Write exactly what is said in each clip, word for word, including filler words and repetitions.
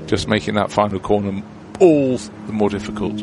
just making that final corner all the more difficult.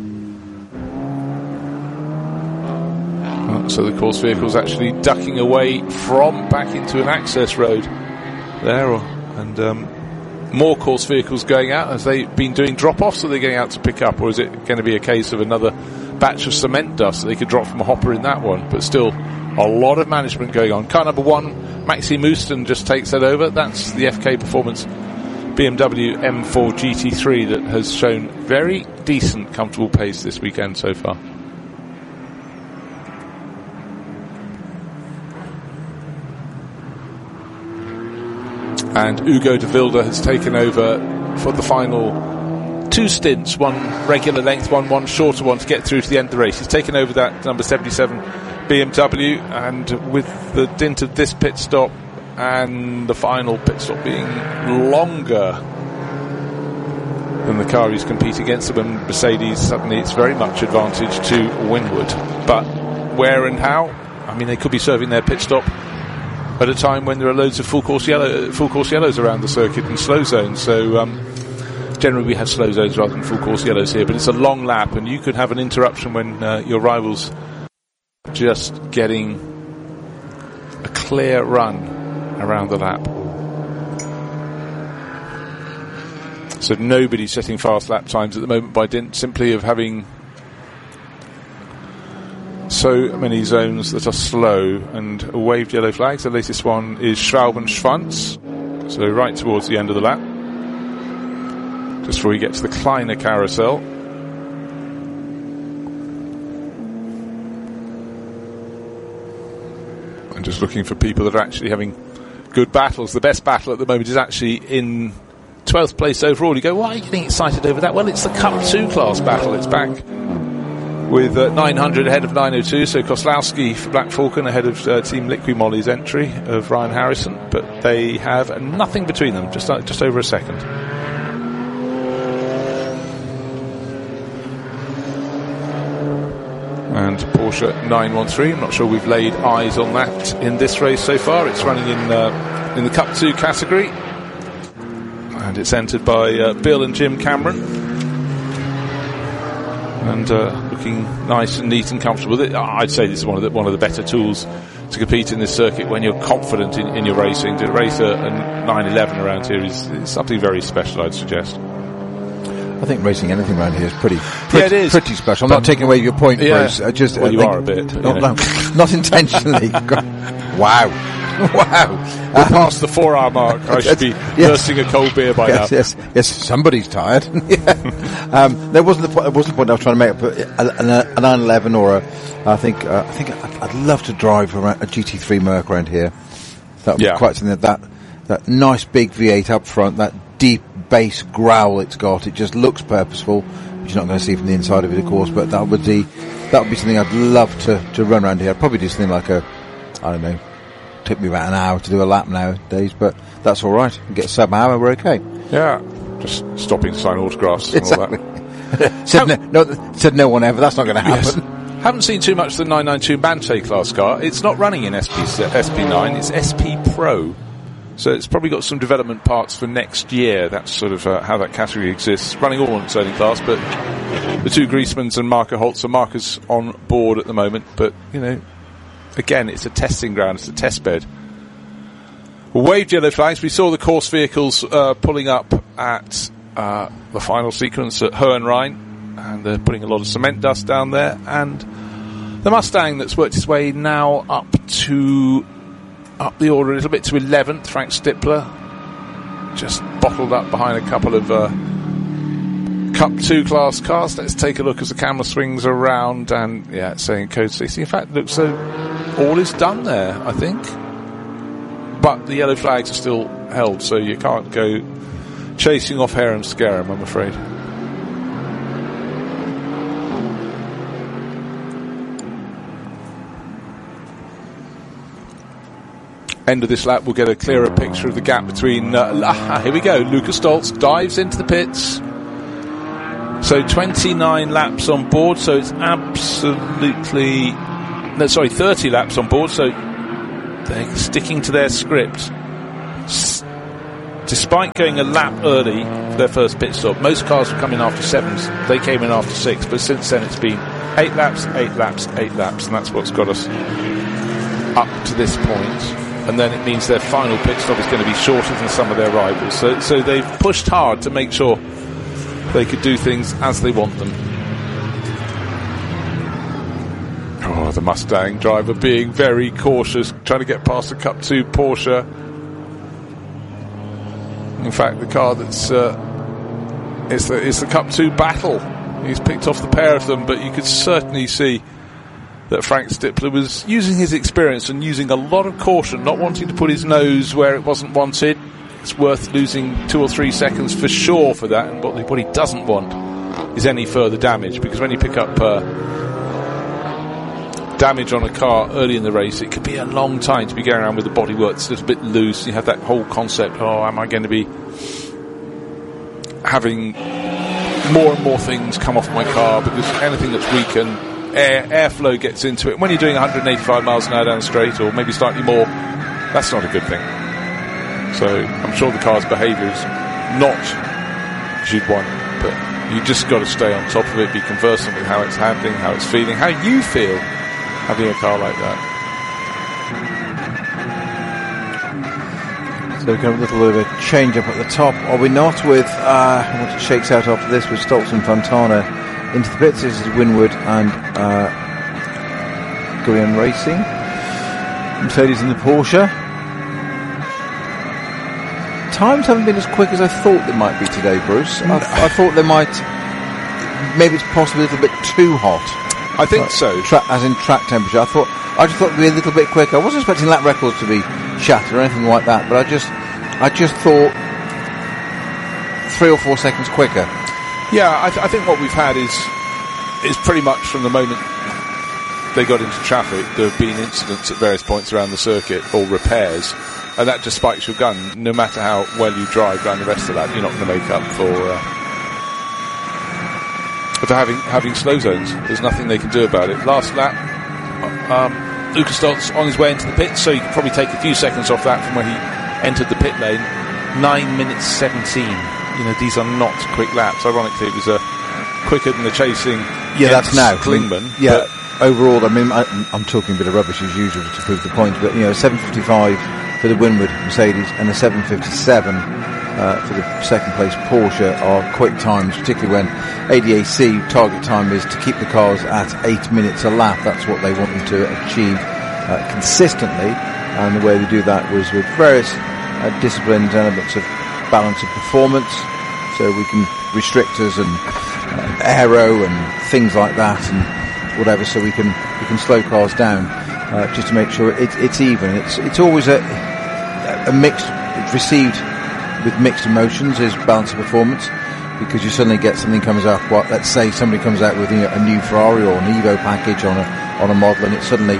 So the course vehicle's actually ducking away from back into an access road there, or, and um, more course vehicles going out. As they've been doing drop-offs, are they going out to pick up, or is it going to be a case of another batch of cement dust that they could drop from a hopper in that one? But still, a lot of management going on. Car number one, Maxi Mouston, just takes that over. That's the F K Performance B M W M four G T three that has shown very decent, comfortable pace this weekend so far. And Ugo de Wilde has taken over for the final two stints, one regular length, one one shorter one, to get through to the end of the race. He's taken over that number seventy-seven B M W, and with the dint of this pit stop and the final pit stop being longer than the car he's competing against, when Mercedes, suddenly it's very much advantage to Winward. But where and how? I mean, they could be serving their pit stop at a time when there are loads of full course yellow, full course yellows around the circuit and slow zones. So um, generally we have slow zones rather than full course yellows here, but it's a long lap, and you could have an interruption when uh, your rivals just getting a clear run around the lap. So nobody's setting fast lap times at the moment by dint simply of having so many zones that are slow and waved yellow flags. The latest one is Schraubenschwanz, so right towards the end of the lap, just before we get to the Kleiner carousel. I'm just looking for people that are actually having good battles. The best battle at the moment is actually in twelfth place overall. You go, why are you getting excited over that? Well, it's the Cup two class battle. It's back with uh, nine hundred ahead of nine oh two, so Koslowski for Black Falcon ahead of uh, Team Liqui Moly's entry of Ryan Harrison, but they have nothing between them, just uh, just over a second. And Porsche nine one three, I'm not sure we've laid eyes on that in this race so far. It's running in uh, in the Cup two category, and it's entered by uh, Bill and Jim Cameron, and uh, looking nice and neat and comfortable. I'd say this is one of the one of the better tools to compete in this circuit when you're confident in, in your racing. To race a, a nine eleven around here is, is something very special, I'd suggest. I think racing anything around here is pretty, pretty, yeah, it is. pretty special. I'm but not taking away your point, yeah. Bruce. I just, well, I you think, are a bit. Not, no, not intentionally. Wow. Wow. We're past the four hour mark. I should be yes. nursing a cold beer by yes, now. Yes, yes. Somebody's tired. yeah. um, there wasn't the, wasn't the point I was trying to make, but a, a nine eleven or a, I think, uh, I think I'd, I'd love to drive around a G T three Merc around here. That would yeah. be quite something. That, that, that nice big V eight up front, that deep bass growl it's got, it just looks purposeful, which you're not going to see from the inside of it, of course, but that would be, that would be something I'd love to, to run around here. I'd probably do something like a, I don't know, took me about an hour to do a lap nowadays, but that's alright. Get a sub hour, we're okay. Yeah, just stopping to sign autographs and exactly. all that. said, no, no, said no one ever, that's not going to happen. Yes. Haven't seen too much of the nine ninety-two Mante class car. It's not running in S P, S P nine, it's S P Pro. So it's probably got some development parts for next year. That's sort of uh, how that category exists. Running all on its own class, but the two Griezmanns and Marco Holtz are markers on board at the moment. But, you know, again, it's a testing ground. It's a test bed. Waved yellow flags. We saw the course vehicles uh, pulling up at uh, the final sequence at Hohenrhein, and they're putting a lot of cement dust down there. And the Mustang that's worked its way now up to... up the order a little bit to eleventh, Frank Stippler, just bottled up behind a couple of uh, Cup two class cars. Let's take a look as the camera swings around, and yeah, it's saying code sixty. In fact, it looks so all is done there, I think. But the yellow flags are still held, so you can't go chasing off hare and scare 'em, I'm afraid. End of this lap, we'll get a clearer picture of the gap between uh, here we go, Lucas Stoltz dives into the pits, so twenty-nine laps on board, so it's absolutely no sorry thirty laps on board, so they're sticking to their script. S- despite going a lap early for their first pit stop, most cars were coming after sevens. They came in after six, but since then it's been eight laps, eight laps, eight laps, and that's what's got us up to this point. And then it means their final pit stop is going to be shorter than some of their rivals. So, so they've pushed hard to make sure they could do things as they want them. Oh, the Mustang driver being very cautious, trying to get past the Cup two Porsche. In fact, the car that's uh, it's the it's the Cup two Battle. He's picked off the pair of them, but you could certainly see that Frank Stippler was using his experience and using a lot of caution, not wanting to put his nose where it wasn't wanted. It's worth losing two or three seconds for sure for that, and what, what he doesn't want is any further damage, because when you pick up uh, damage on a car early in the race, it could be a long time to be going around with the bodywork that's a little bit loose. You have that whole concept, oh, am I going to be having more and more things come off my car, because anything that's weakened, Air, airflow gets into it. When you're doing one hundred eighty-five miles an hour down the straight, or maybe slightly more, that's not a good thing. So I'm sure the car's behaviour is not as you'd want, but you just got to stay on top of it, be conversant with how it's handling, how it's feeling, how you feel having a car like that. So we've got a little bit of a change up at the top, are we not, with uh, what it shakes out after this with Stoltz and Fontana into the pits. This is Winwood and uh, Gurion Racing. Mercedes in the Porsche. Times haven't been as quick as I thought they might be today, Bruce. I, I thought they might, maybe it's possibly a little bit too hot. I think so. Tra- as in track temperature. I thought, I just thought it'd be a little bit quicker. I wasn't expecting lap records to be shattered or anything like that, but I just, I just thought three or four seconds quicker. Yeah, I, th- I think what we've had is is pretty much from the moment they got into traffic, there have been incidents at various points around the circuit, or repairs, and that just spikes your gun. No matter how well you drive around the rest of that, you're not going to make up for uh, for having having slow zones. There's nothing they can do about it. Last lap, um, Lucas Stoltz on his way into the pits, so you can probably take a few seconds off that from where he entered the pit lane. Nine minutes seventeen. You know, these are not quick laps. Ironically, it was uh, quicker than the chasing. Yeah, that's now. Klingman. Yeah, overall, I mean, I, I'm talking a bit of rubbish as usual to prove the point, but, you know, seven fifty-five for the Winwood Mercedes and a seven fifty-seven uh, for the second place Porsche are quick times, particularly when A D A C target time is to keep the cars at eight minutes a lap. That's what they want them to achieve uh, consistently, and the way they do that was with various uh, disciplined elements of balance of performance, so we can restrict us and uh, aero and things like that and whatever, so we can we can slow cars down uh, just to make sure it's it's even. It's it's always a a mixed, it's received with mixed emotions, is balance of performance, because you suddenly get something comes out. What let's say somebody comes out with, you know, a new Ferrari or an Evo package on a on a model, and it's suddenly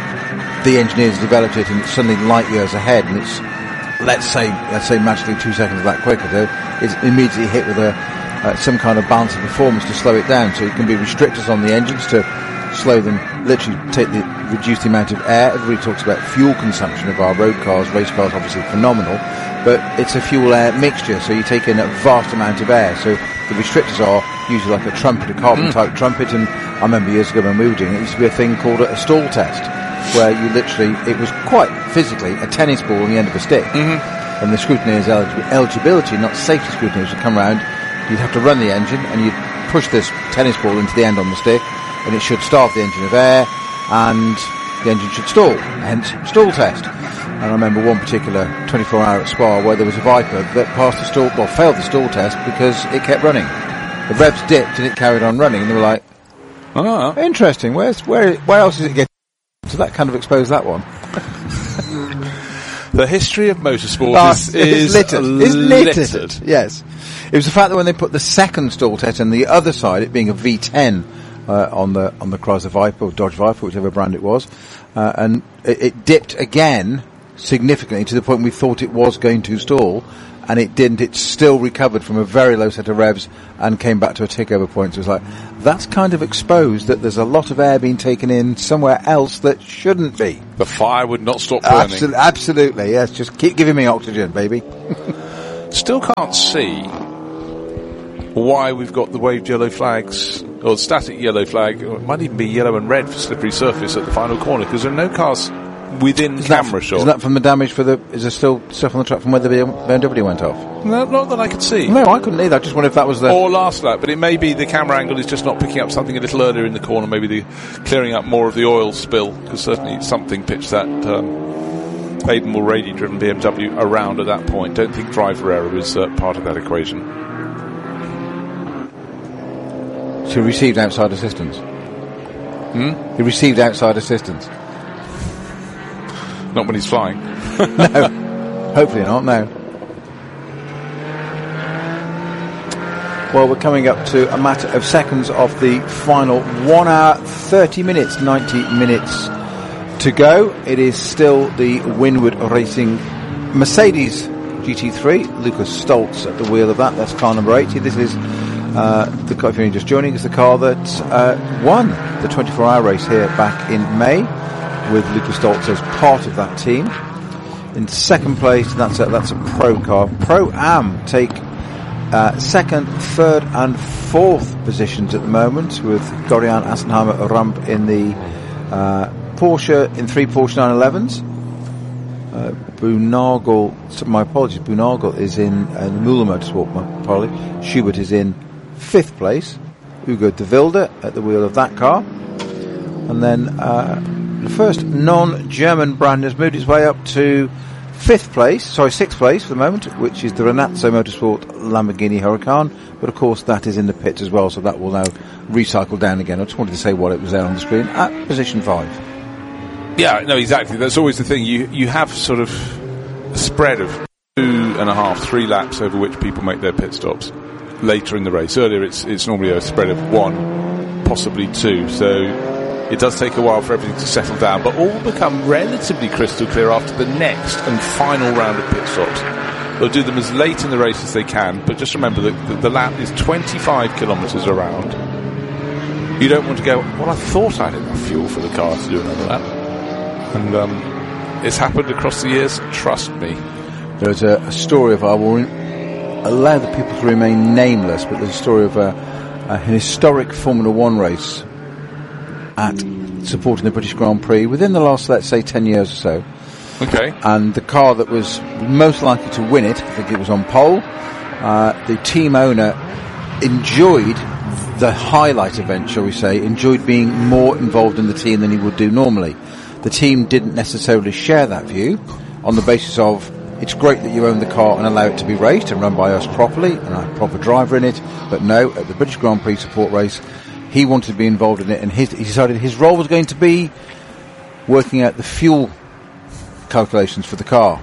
the engineers developed it, and it's suddenly light years ahead, and it's let's say let's say magically two seconds of that quicker, so it's immediately hit with a uh, some kind of balance of performance to slow it down. So it can be restrictors on the engines to slow them, literally take the reduce the amount of air. Everybody talks about fuel consumption of our road cars, race cars, obviously phenomenal, but it's a fuel air mixture, so you take in a vast amount of air. So the restrictors are usually like a trumpet, a carbon mm. type trumpet, and I remember years ago when we were doing it, it used to be a thing called a, a stall test, where you literally, it was quite physically a tennis ball on the end of a stick, mm-hmm. and the scrutineer's eligi- eligibility, not safety scrutineers, would come round. You'd have to run the engine, and you'd push this tennis ball into the end on the stick, and it should starve the engine of air, and the engine should stall, hence stall test. And I remember one particular twenty-four hour at Spa where there was a Viper that passed the stall, well, failed the stall test because it kept running. The revs dipped and it carried on running, and they were like, oh, interesting, where's, where, where else is it getting? So that kind of exposed that one. The history of motorsport oh, is, is littered. It's littered. littered. Yes. It was the fact that when they put the second stall test on the other side, it being a V ten uh, on the on the Chrysler Viper or Dodge Viper, whichever brand it was, uh, and it, it dipped again significantly to the point we thought it was going to stall, and it didn't. It still recovered from a very low set of revs and came back to a tick over point. So it was like, that's kind of exposed that there's a lot of air being taken in somewhere else that shouldn't be. The fire would not stop burning. Absol- absolutely, yes. Just keep giving me oxygen, baby. still can't see why we've got the waved yellow flags, or static yellow flag, or it might even be yellow and red for slippery surface at the final corner, because there are no cars within is camera that, shot. Is that from the damage for the... Is there still stuff on the track from where the B M W went off? No, not that I could see. No, I couldn't either. I just wondered if that was the... Or last lap, but it may be the camera angle is just not picking up something a little earlier in the corner, maybe the clearing up more of the oil spill, because certainly something pitched that um, Baden Mulready-driven B M W around at that point. Don't think driver error is uh, part of that equation. So he received outside assistance? Hmm? He received outside assistance? Not when he's flying. No. Hopefully not, no. Well, we're coming up to a matter of seconds of the final one hour, thirty minutes, ninety minutes to go. It is still the Winward Racing Mercedes G T three. Lucas Stoltz at the wheel of that. That's car number eighty. This is uh, the car, if you're just joining, is the car that uh, won the twenty-four hour race here back in May, with Lucas Stoltz as part of that team. In second place, that's a, that's a Pro car. Pro-Am take uh, second, third and fourth positions at the moment, with Gorian Assenheimer Rump in the uh, Porsche, in three Porsche nine elevens. Uh, Boonagel, my apologies, Boonagel is in uh, Müller Motorsport, my apologies. Schubert is in fifth place. Ugo de Wilde at the wheel of that car. And then uh, the first non-German brand has moved its way up to fifth place, sorry, sixth place for the moment, which is the Renazzo Motorsport Lamborghini Huracan. But of course that is in the pits as well, so that will now recycle down again. I just wanted to say what it was there on the screen at position five. Yeah, no, exactly. That's always the thing. You you have sort of a spread of two and a half, three laps over which people make their pit stops later in the race. Earlier it's it's normally a spread of one, possibly two. So it does take a while for everything to settle down, but all become relatively crystal clear after the next and final round of pit stops. They'll do them as late in the race as they can, but just remember that the, the lap is twenty-five kilometres around. You don't want to go, well, I thought I had enough fuel for the car to do another lap. And um, it's happened across the years, trust me. There's a, a story of, I will allow the people to remain nameless, but there's a story of a, a, an historic Formula One race at supporting the British Grand Prix within the last, let's say, ten years or so. Okay. And the car that was most likely to win it, I think it was on pole, uh, the team owner enjoyed the highlight event, shall we say, enjoyed being more involved in the team than he would do normally. The team didn't necessarily share that view on the basis of, it's great that you own the car and allow it to be raced and run by us properly and a proper driver in it, but no, at the British Grand Prix support race, he wanted to be involved in it, and his, he decided his role was going to be working out the fuel calculations for the car.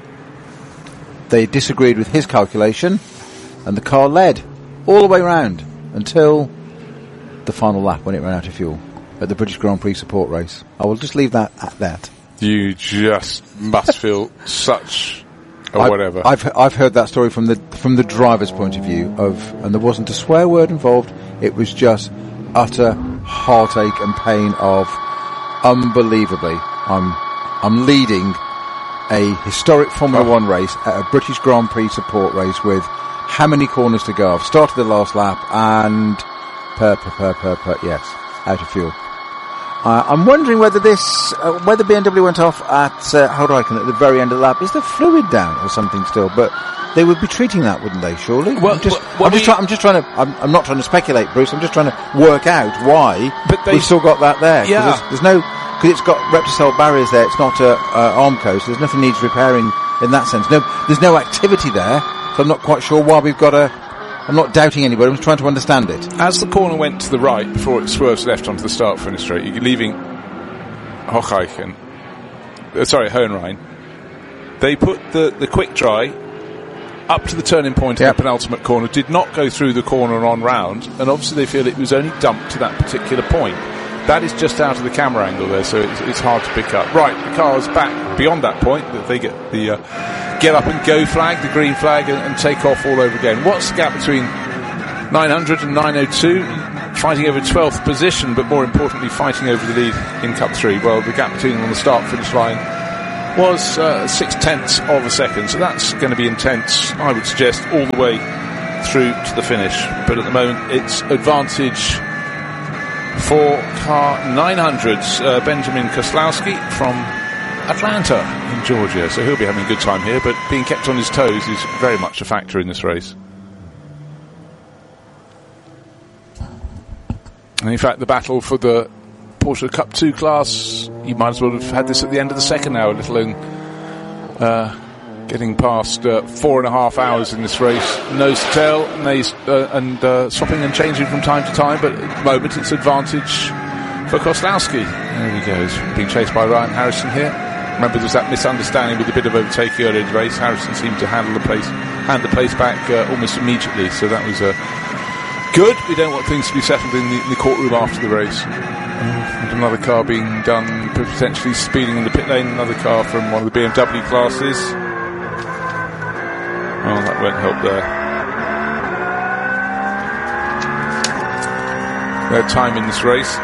They disagreed with his calculation, and the car led all the way round until the final lap when it ran out of fuel at the British Grand Prix support race. I will just leave that at that. You just must feel such a I've, whatever. I've I've heard that story from the from the driver's point of view of, and there wasn't a swear word involved. It was just utter heartache and pain of, unbelievably, I'm I'm leading a historic Formula oh. One race at a British Grand Prix support race with how many corners to go? I've started the last lap and per per per per per yes, out of fuel. Uh, I'm wondering whether this, uh, whether B M W went off at uh, Houreiken at the very end of the lap. Is the fluid down or something still? But they would be treating that, wouldn't they? Surely. Well, I'm just, well, I'm, just try, I'm just trying to. I'm, I'm not trying to speculate, Bruce. I'm just trying to work out why but they, we've still got that there. Yeah. There's, there's no, because it's got Repsol barriers there. It's not a uh, Armco, so there's nothing needs repairing in that sense. No, there's no activity there, so I'm not quite sure why we've got a. I'm not doubting anybody. I'm just trying to understand it. As the corner went to the right before it swerves left onto the start finish straight, you're leaving Hockenheim, uh, sorry, Hohenrhein. They put the, the quick dry up to the turning point yep. in the penultimate corner, did not go through the corner on round, and obviously they feel it was only dumped to that particular point. That is just out of the camera angle there, so it's, it's hard to pick up. Right, the car is back beyond that point, that they get the uh, get up and go flag, the green flag, and, and take off all over again. What's the gap between nine hundred and nine oh two? Fighting over twelfth position, but more importantly, fighting over the lead in Cup three. Well, the gap between them on the start-finish line was uh, six tenths of a second, so that's going to be intense, I would suggest, all the way through to the finish. But at the moment, it's advantage for car nine hundred, uh, Benjamin Koslowski from Atlanta in Georgia. So he'll be having a good time here, but being kept on his toes is very much a factor in this race. And in fact, the battle for the Porsche Cup two class, you might as well have had this at the end of the second hour, let alone uh, getting past uh, four and a half hours in this race. Nose to tail, and, they, uh, and uh, swapping and changing from time to time, but at the moment it's advantage for Koslowski. There he goes, being chased by Ryan Harrison here. Remember, there's that misunderstanding with a bit of overtaking earlier in the race. Harrison seemed to handle the place, hand the place back uh, almost immediately, so that was uh, good. We don't want things to be settled in the, in the courtroom after the race. And another car being done, potentially speeding in the pit lane. Another car from one of the B M W classes. Oh, that won't help there. Their time in this race.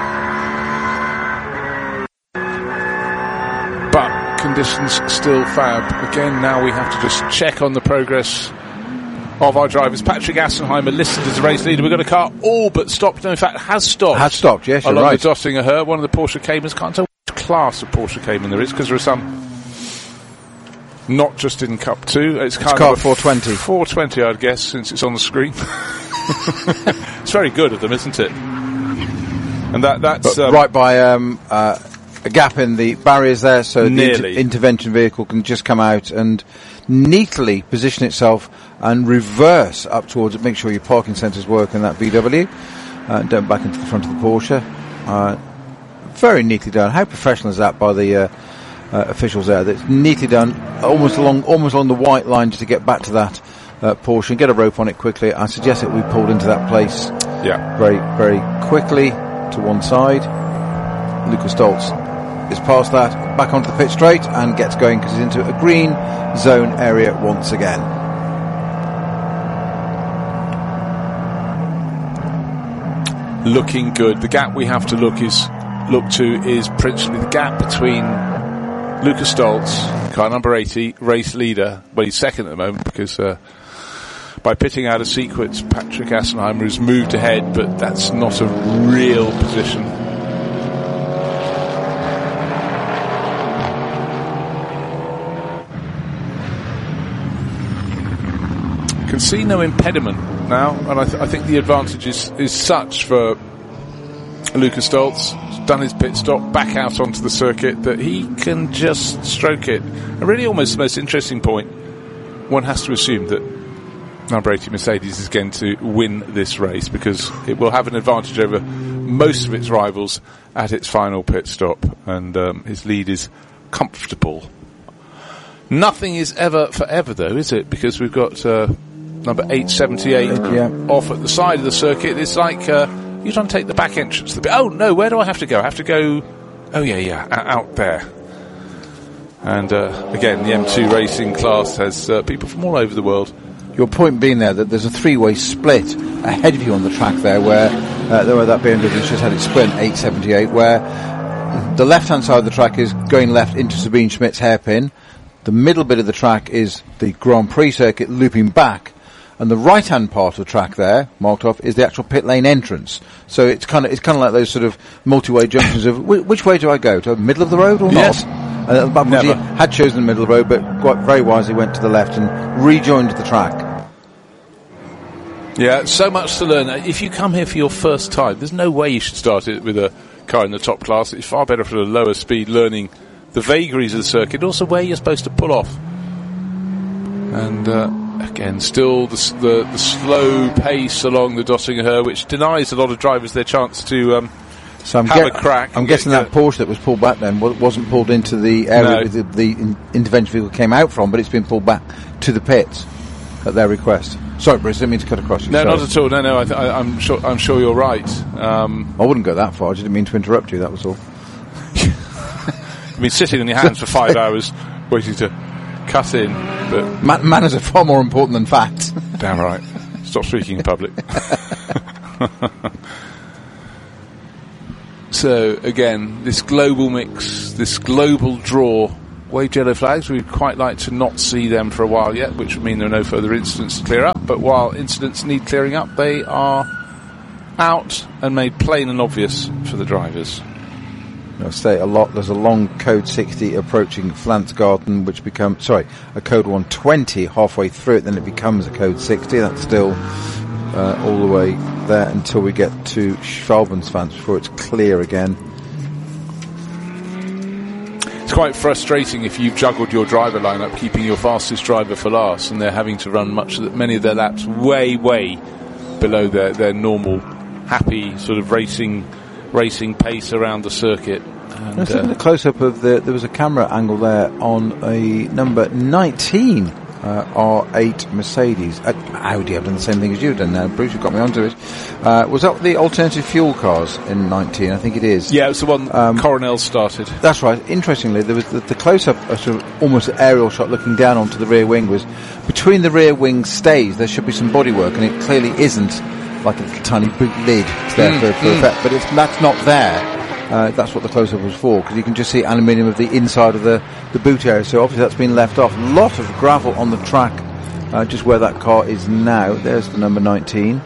But conditions still fab. Again, now we have to just check on the progress of our drivers. Patrick Assenheimer listed as a race leader. We've got a car all but stopped. No, in fact, has stopped. Has stopped, yes, you're along right. the Döttinger Her, one of the Porsche Caymans. Can't tell which class of Porsche Cayman there is, because there are some not just in Cup two. It's, it's car four twenty. four twenty, I'd guess, since it's on the screen. It's very good of them, isn't it? And that that's um, right by um, uh, a gap in the barriers there, so the inter- intervention vehicle can just come out and neatly position itself and reverse up towards it. Make sure your parking sensors work in that V W. Uh, don't back into the front of the Porsche. Uh, very neatly done. How professional is that by the uh, uh, officials there? That's neatly done, almost along, almost along the white line, just to get back to that uh, Porsche and get a rope on it quickly. I suggest that we pulled into that place. Yeah, very, very quickly to one side. Lukas Stoltz is past that, back onto the pit straight, and gets going because he's into a green zone area once again. Looking good. The gap we have to look is look to is principally the gap between Lukas Stoltz, car number eighty, race leader. Well, he's second at the moment because uh, by pitting out of sequence, Patrick Assenheimer has moved ahead, but that's not a real position. Can see no impediment now, and I, th- I think the advantage is, is such for Lukas Stoltz. He's done his pit stop, back out onto the circuit, that he can just stroke it. And really, almost the most interesting point, one has to assume that number eighty Mercedes is going to win this race, because it will have an advantage over most of its rivals at its final pit stop, and um, his lead is comfortable. Nothing is ever forever, though, is it? Because we've got uh, number eight seventy-eight yeah. off at the side of the circuit. It's like uh, you trying to take the back entrance. Oh, no, where do I have to go? I have to go, oh, yeah, yeah, out there. And uh, again, the M two racing class has uh, people from all over the world. Your point being there that there's a three-way split ahead of you on the track there, where uh, there were that B M W just had its sprint eight seventy-eight, where the left-hand side of the track is going left into Sabine Schmidt's hairpin. The middle bit of the track is the Grand Prix circuit looping back, and the right-hand part of the track there, marked off, is the actual pit lane entrance. So it's kind of it's kind of like those sort of multi-way junctions of wh- which way do I go, to the middle of the road or yes. not? Uh, Babuji had chosen the middle of the road, but quite very wisely went to the left and rejoined the track. Yeah, so much to learn. If you come here for your first time, there's no way you should start it with a car in the top class. It's far better for the lower speed, learning the vagaries of the circuit, also where you're supposed to pull off. And uh, again, still the, the the slow pace along the Döttinger Her, which denies a lot of drivers their chance to um, so I'm have get, a crack. I'm guessing that Porsche that was pulled back then wasn't pulled into the area no. the, the in, intervention vehicle came out from, but it's been pulled back to the pits at their request. Sorry, Bruce, I didn't mean to cut across you. No, sorry. not at all. No, no, I th- I, I'm sure. I'm sure you're right. Um, I wouldn't go that far. I just didn't mean to interrupt you. That was all. I mean, sitting on your hands for five hours waiting to cut in, but Man- manners are far more important than facts. Damn right. Stop speaking in public. So again, this global mix, this global draw waved yellow flags. We'd quite like to not see them for a while yet, which would mean there are no further incidents to clear up. But while incidents need clearing up, they are out and made plain and obvious for the drivers. I'll say a lot. There's a long code sixty approaching Flansgarten, which becomes, sorry, a code one twenty halfway through it, then it becomes a code sixty. That's still uh, all the way there until we get to Schwalbensvans before it's clear again. It's quite frustrating if you've juggled your driver lineup, keeping your fastest driver for last, and they're having to run much of the, many of their laps way, way below their, their normal, happy sort of racing racing pace around the circuit. And, Let's look at a close-up of the, there was a camera angle there on a number nineteen uh, R eight Mercedes. Uh, Audi, I've done the same thing as you've done now. Bruce, you've got me onto it. Uh, was that the alternative fuel cars in nineteen? I think it is. Yeah, it's the one um, Coronel started. That's right. Interestingly, there was the, the close-up, a sort of almost an aerial shot looking down onto the rear wing, was between the rear wing stays, there should be some bodywork, and it clearly isn't. Like a little tiny boot lid there mm, for, for mm. effect, but it's, that's not there. Uh, that's what the close-up was for, because you can just see aluminium of the inside of the, the boot area, so obviously that's been left off. A lot of gravel on the track, uh, just where that car is now. There's the number nineteen.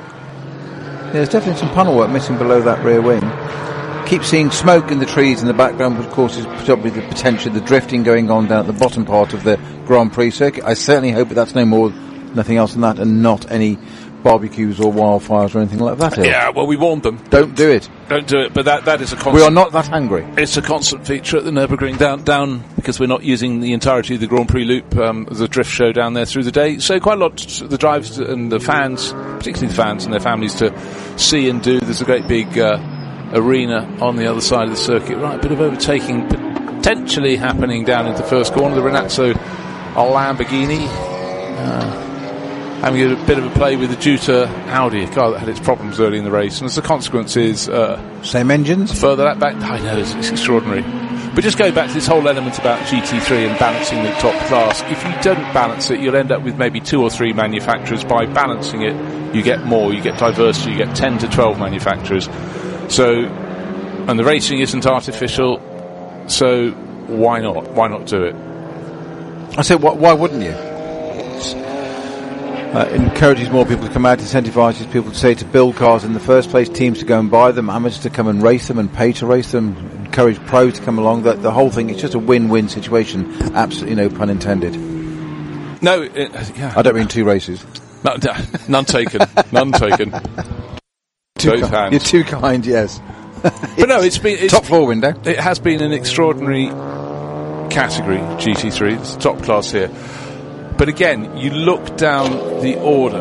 There's definitely some panel work missing below that rear wing. Keep seeing smoke in the trees in the background, but of course is probably the potential, the drifting going on down at the bottom part of the Grand Prix circuit. I certainly hope that that's no more, nothing else than that, and not any barbecues or wildfires or anything like that. Yeah, well, we warned them. Don't do it. Don't do it. But that that is a constant. We are not that hungry. It's a constant feature at the Nürburgring down down because we're not using the entirety of the Grand Prix loop. Um, there's a drift show down there through the day, so quite a lot the drivers and the fans, particularly the fans and their families, to see and do. There's a great big uh, arena on the other side of the circuit. Right, a bit of overtaking potentially happening down into the first corner. The Renazzo Lamborghini. Uh, having a bit of a play with the Jutta Audi, a car that had its problems early in the race, and as a consequence is uh, same engines further that back. I know, it's, it's extraordinary. But just going back to this whole element about G T three and balancing the top class, if you don't balance it, you'll end up with maybe two or three manufacturers. By balancing it, you get more, you get diversity, you get ten to twelve manufacturers. So, and the racing isn't artificial, so why not? Why not do it? I say, wh- why wouldn't you? Uh, encourages more people to come out, incentivises people to say to build cars in the first place, teams to go and buy them, amateurs to come and race them and pay to race them, encourage pros to come along. The, the whole thing, it's just a win-win situation, absolutely no pun intended. No, it, yeah. I don't mean two races. No, no, none taken, none taken. Too Both ki- hands. You're too kind, yes. But no, it's been... It's, top floor window. It has been an extraordinary category, G T three, it's top class here. But again, you look down the order,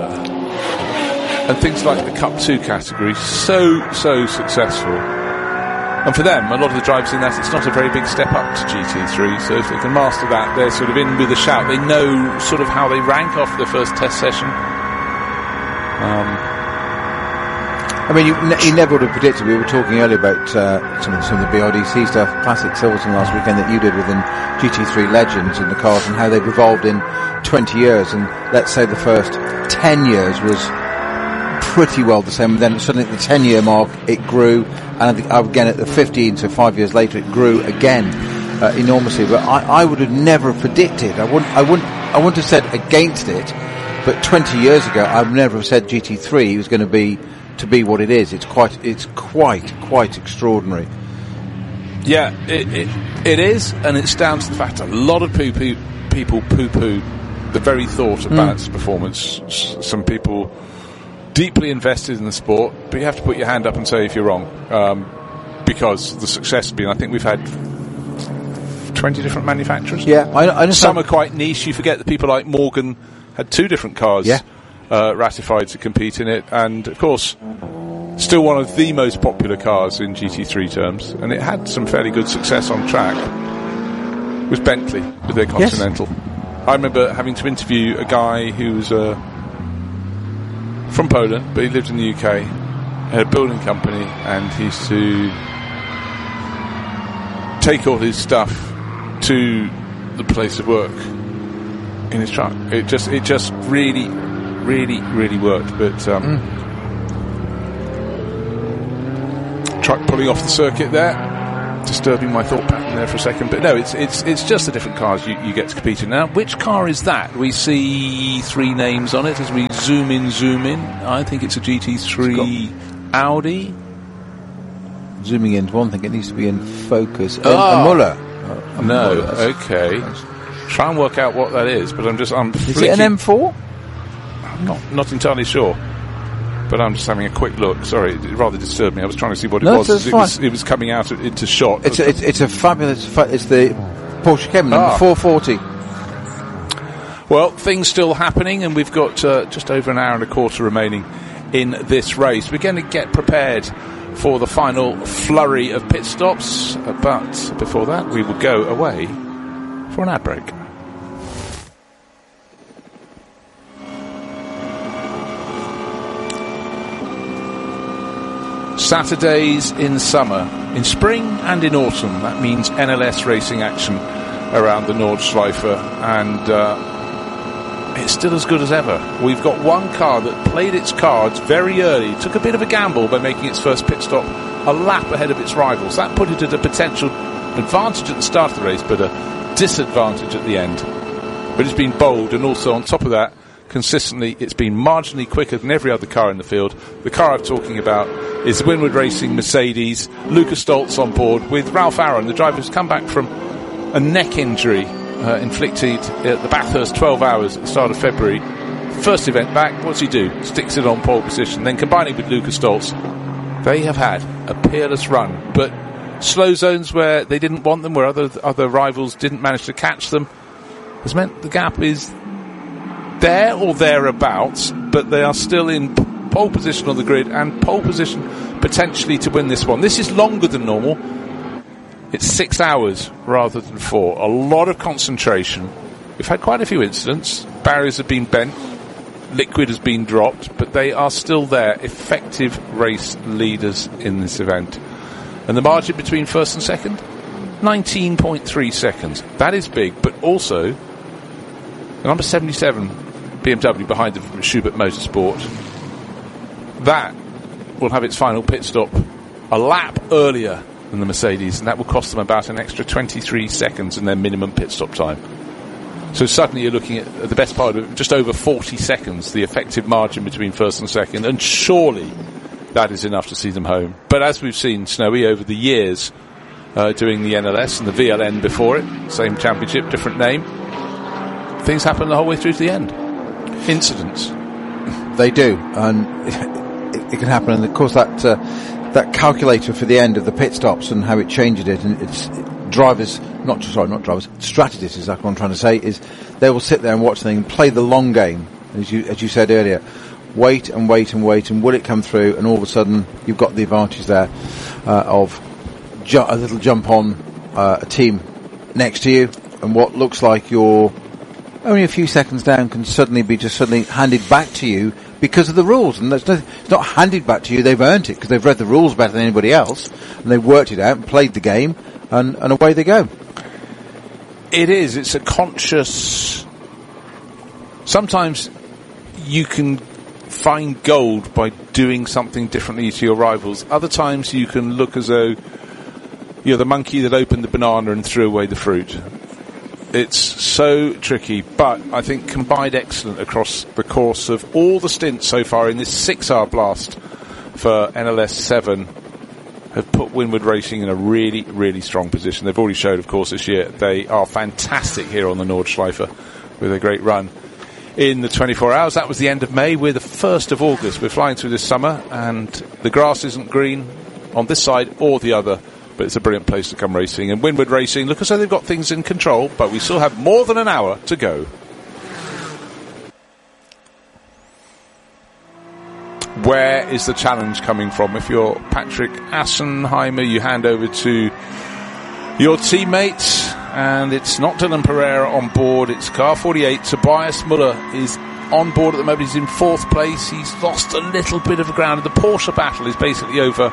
and things like the Cup two category, so, so successful. And for them, a lot of the drivers in that, it's not a very big step up to G T three, so if they can master that, they're sort of in with a shout. They know sort of how they rank after the first test session. Um, I mean, you, ne- you never would have predicted. We were talking earlier about uh, some, of, some of the B R D C stuff, Classic Silverstone last weekend that you did within G T three Legends and the cars, and how they've evolved in twenty years. And let's say the first ten years was pretty well the same. And then suddenly at the ten-year mark, it grew, and I think again at the fifteen, so five years later, it grew again uh, enormously. But I, I would have never predicted. I wouldn't. I wouldn't. I wouldn't have said against it. But twenty years ago, I would never have said G T three was going to be. To be what it is, it's quite, it's quite, quite extraordinary. Yeah, it, it it is, and it's down to the fact a lot of poo poo people poo poo the very thought of mm. balanced performance. Some people deeply invested in the sport, but you have to put your hand up and say if you're wrong, um, because the success has been. I think we've had twenty different manufacturers. Yeah, I, I some are quite niche. You forget that people like Morgan had two different cars. Yeah. Uh, ratified to compete in it, and of course still one of the most popular cars in G T three terms, and it had some fairly good success on track, was Bentley with their Continental. Yes. I remember having to interview a guy who was uh, from Poland, but he lived in the U K, had a building company, and he used to take all his stuff to the place of work in his truck. It just it just really really, really worked, but um, mm. truck pulling off the circuit there. disturbing my thought pattern there for a second. But no, it's it's it's just the different cars you, you get to compete in. Now, which car is that? We see three names on it as we zoom in, zoom in. I think it's a G T three Audi. Zooming into one thing, it needs to be in focus. Oh. A, a Muller. A No, Muller. okay. Try and work out what that is, but I'm just... I'm Is flicking. it an M four? I'm not, not entirely sure. But I'm just having a quick look. Sorry, it rather disturbed me. I was trying to see what it No, was. it's It fine. was, it was coming out into shot. It's a, it's, it's a fabulous... Fa- it's the Porsche Cayman, number Ah. four forty. Well, things still happening, and we've got uh, just over an hour and a quarter remaining in this race. We're going to get prepared for the final flurry of pit stops, uh, but before that, we will go away for an ad break. Saturdays in summer, in spring and in autumn. That means N L S racing action around the Nordschleife, and uh, it's still as good as ever. We've got one car that played its cards very early, took a bit of a gamble by making its first pit stop a lap ahead of its rivals. That put it at a potential advantage at the start of the race, but a disadvantage at the end. But it's been bold, and also on top of that, consistently, it's been marginally quicker than every other car in the field. The car I'm talking about is the Winward Racing Mercedes. Lucas Stoltz on board with Ralph Aaron, the driver who's come back from a neck injury uh, inflicted at the Bathurst twelve hours at the start of February. First event back, what's he do? Sticks it on pole position. Then combining with Lucas Stoltz, they have had a peerless run. But slow zones where they didn't want them, where other other rivals didn't manage to catch them, has meant the gap is there or thereabouts, but they are still in pole position on the grid and pole position potentially to win this one. This is longer than normal. It's six hours rather than four. A lot of concentration. We've had quite a few incidents. Barriers have been bent, liquid has been dropped, but they are still there, effective race leaders in this event. And the margin between first and second? nineteen point three seconds. That is big, but also the number seventy-seven B M W behind the Schubert Motorsport, that will have its final pit stop a lap earlier than the Mercedes, and that will cost them about an extra twenty-three seconds in their minimum pit stop time. So suddenly you're looking at the best part of just over forty seconds, the effective margin between first and second, and surely that is enough to see them home. But as we've seen, Snowy, over the years, uh, doing the N L S and the V L N before it, same championship, different name, things happen the whole way through to the end. Incidents. They do, and it, it can happen. And of course, that uh, that calculator for the end of the pit stops and how it changes it, and it's it, drivers, not sorry, not drivers, strategists is that what I'm trying to say. Is they will sit there and watch things, play the long game, as you as you said earlier. Wait and wait and wait, and will it come through? And all of a sudden, you've got the advantage there uh, of ju- a little jump on uh, a team next to you, and what looks like you're only a few seconds down can suddenly be just suddenly handed back to you because of the rules. And that's not, it's not handed back to you, they've earned it because they've read the rules better than anybody else, and they've worked it out and played the game, and, and away they go. It is. It's a conscious... Sometimes you can find gold by doing something differently to your rivals. Other times you can look as though you're the monkey that opened the banana and threw away the fruit. It's so tricky, but I think combined excellent across the course of all the stints so far in this six-hour blast for N L S seven have put Winward Racing in a really, really strong position. They've already showed, of course, this year they are fantastic here on the Nordschleife with a great run in the twenty-four hours. That was the end of May. We're the first of August. We're flying through this summer, and the grass isn't green on this side or the other, but it's a brilliant place to come racing. And Winward Racing, look as though they've got things in control, but we still have more than an hour to go. Where is the challenge coming from? If you're Patrick Assenheimer, you hand over to your teammates, and it's not Dylan Pereira on board, it's car forty-eight. Tobias Muller is on board at the moment. He's in fourth place. He's lost a little bit of ground. The Porsche battle is basically over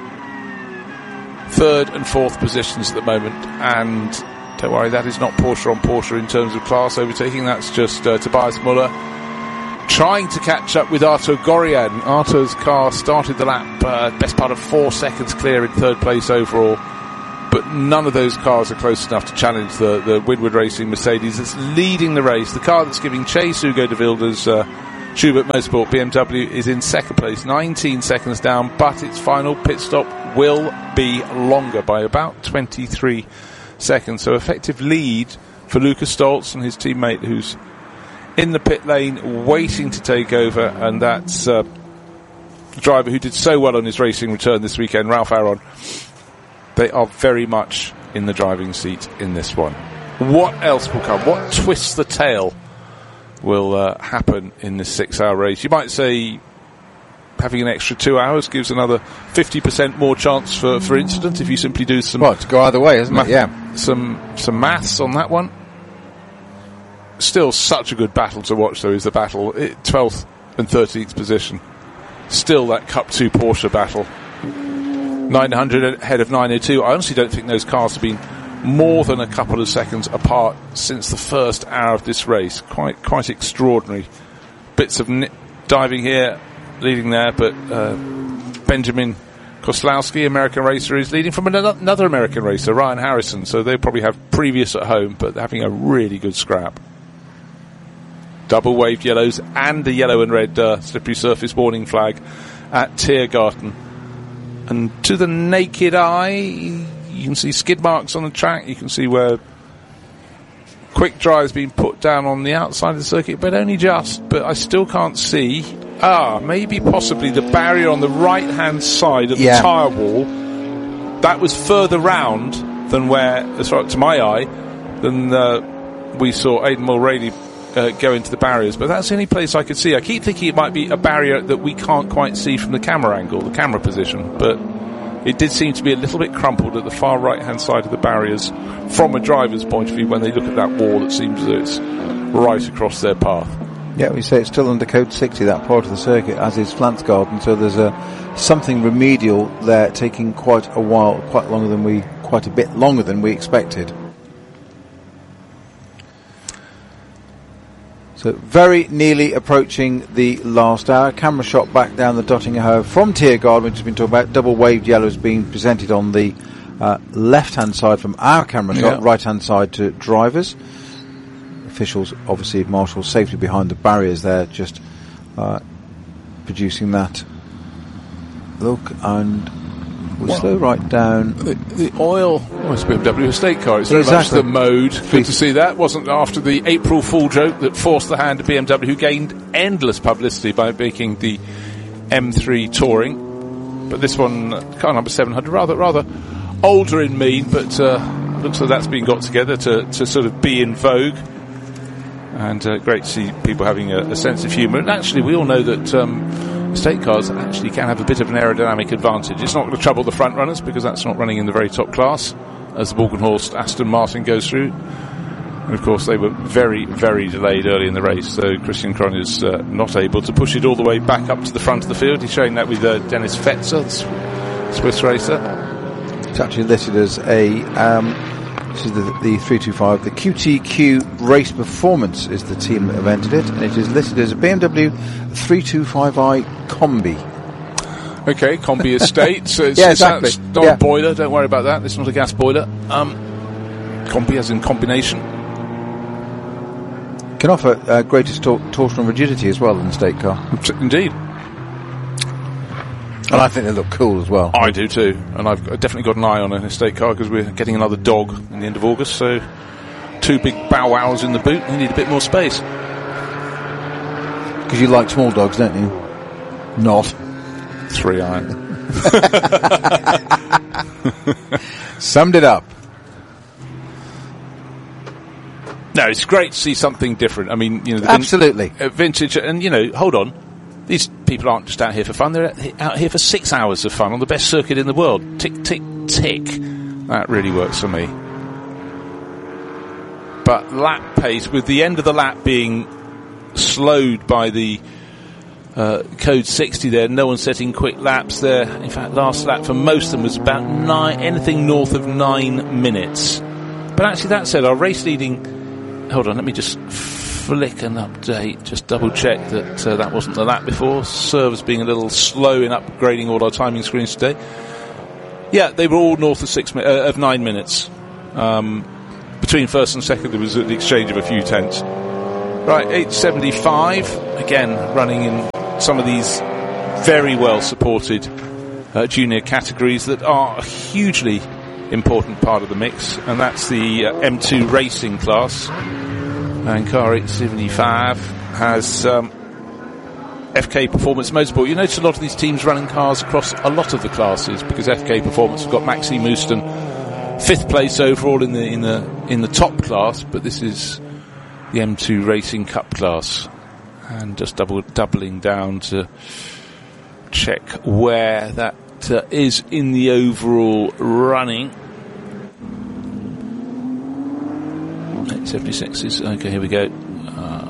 third and fourth positions at the moment, and don't worry, that is not Porsche on Porsche in terms of class overtaking. That's just uh, Tobias Muller trying to catch up with Artur Gorian. Artur's car started the lap uh, best part of four seconds clear in third place overall, but none of those cars are close enough to challenge the, the Winward Racing Mercedes that's leading the race. The car that's giving chase, Hugo de Wilde's uh, Schubert Motorsport B M W, is in second place, nineteen seconds down, but its final pit stop will be longer by about twenty-three seconds. So effective lead for Lucas Stoltz and his teammate who's in the pit lane waiting to take over, and that's uh, the driver who did so well on his racing return this weekend, Ralph Aron. They are very much in the driving seat in this one. What else will come? What twists the tail will uh, happen in this six-hour race? You might say having an extra two hours gives another fifty percent more chance for, for incident if you simply do some... Well, to go either way, isn't math- it? Yeah. Some, some maths on that one. Still such a good battle to watch, though, is the battle. It, twelfth and thirteenth position. Still that Cup two Porsche battle. nine hundred ahead of nine oh two. I honestly don't think those cars have been more than a couple of seconds apart since the first hour of this race. Quite quite extraordinary. Bits of n- diving here, leading there, but uh, Benjamin Koslowski, American racer, is leading from another, another American racer, Ryan Harrison. So they probably have previous at home, but they're having a really good scrap. Double waved yellows and the yellow and red uh, slippery surface warning flag at Tiergarten. And to the naked eye, you can see skid marks on the track. You can see where quick dry has been put down on the outside of the circuit, but only just. But I still can't see. Ah, maybe possibly the barrier on the right-hand side of yeah. the tyre wall. That was further round than where, as far to my eye, than uh, we saw Aidan Mulroney Uh, go into the barriers, but that's the only place I could see. I keep thinking it might be a barrier that we can't quite see from the camera angle, the camera position, but it did seem to be a little bit crumpled at the far right hand side of the barriers from a driver's point of view when they look at that wall. It seems that it's right across their path. Yeah, we say it's still under code sixty, that part of the circuit, as is Flansgarden, so there's a something remedial there taking quite a while, quite longer than we quite a bit longer than we expected. So very nearly approaching the last hour. Camera shot back down the Dottingham from Tiergarten, which has been talked about. Double waved yellows being presented on the uh, left-hand side from our camera shot, yeah. Right-hand side to drivers. Officials, obviously, marshals safely behind the barriers there, just uh, producing that look. And we'll well, slow right down. The, the oil, oh, it's a B M W estate car. It's very exactly. much the mode. Good to see that. Wasn't after the April Fool joke that forced the hand of B M W, who gained endless publicity by making the M three Touring. But this one, car number seven hundred, rather rather older in mien, but uh, looks like that's been got together to, to sort of be in vogue. And uh, great to see people having a, a sense of humour. And actually, we all know that um, estate cars actually can have a bit of an aerodynamic advantage. It's not going to trouble the front runners because that's not running in the very top class as the Morgenhorst Aston Martin goes through. And of course they were very, very delayed early in the race, so Christian Kron is uh, not able to push it all the way back up to the front of the field. He's showing that with uh, Dennis Fetzer, the Swiss racer. It's actually listed as a um, this is the, the three two five, the Q T Q Race Performance is the team that have entered it, and it is listed as a B M W three twenty-five i Combi. Okay, Combi Estate. So it's, yeah, exactly. It's not yeah. a boiler, don't worry about that. It's not a gas boiler. Um, Combi as in combination. Can offer uh, greatest tor- torsional rigidity as well in the estate car. Indeed. And I think they look cool as well. I do too. And I've definitely got an eye on an estate car because we're getting another dog in the end of August, so two big bow wows in the boot. We need a bit more space. Because you like small dogs, don't you? Not. Three iron. Summed it up. No, it's great to see something different. I mean, you know, the absolutely vin- uh, vintage, and you know, hold on, these people aren't just out here for fun; they're out here for six hours of fun on the best circuit in the world. Tick, tick, tick. That really works for me. But lap pace, with the end of the lap being slowed by the uh, code sixty there, no one setting quick laps there. In fact, last lap for most of them was about nine, anything north of nine minutes. But actually, that said, our race leading. Hold on, let me just flick an update, just double check that uh, that wasn't the lap before. Servers being a little slow in upgrading all our timing screens today. Yeah, they were all north of six mi- uh, of nine minutes. Um, between first and second, there was the exchange of a few tenths. Right, eight seventy-five, again running in some of these very well supported uh, junior categories that are a hugely important part of the mix, and that's the uh, M two racing class. And car eight seventy-five has um, F K Performance Motorsport. You notice a lot of these teams running cars across a lot of the classes, because F K Performance have got Maxime Mouston, fifth place overall in the in the in the top class, but this is the M two Racing Cup class, and just double doubling down to check where that uh, is in the overall running. eight seventy-six is okay. Here we go. Uh,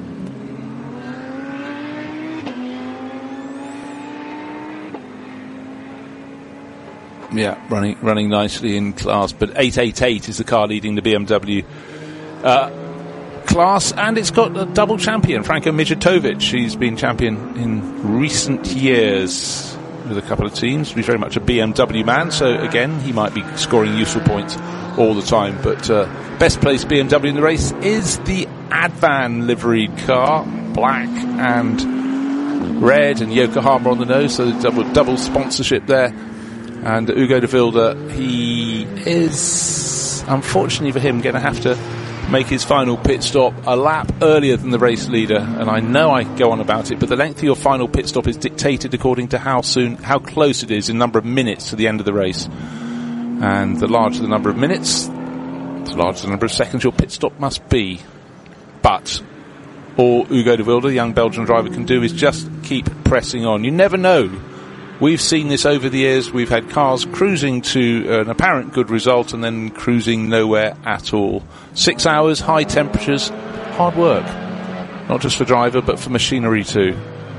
yeah, running running nicely in class, but eight eighty-eight is the car leading the B M W uh, class, and it's got a double champion, Franko Mijatovic. He's been champion in recent years with a couple of teams. He's very much a B M W man, so again he might be scoring useful points all the time, but uh, best placed B M W in the race is the Advan liveried car, black and red, and Yokohama on the nose, so double double sponsorship there. And Ugo de Wilde, he is, unfortunately for him, going to have to make his final pit stop a lap earlier than the race leader. And I know I go on about it, but the length of your final pit stop is dictated according to how soon, how close it is in number of minutes to the end of the race. And the larger the number of minutes, the larger the number of seconds your pit stop must be. But all Ugo de Wilde, the young Belgian driver, can do is just keep pressing on. You never know. We've seen this over the years. We've had cars cruising to an apparent good result and then cruising nowhere at all. Six hours, high temperatures, hard work. Not just for driver, but for machinery too.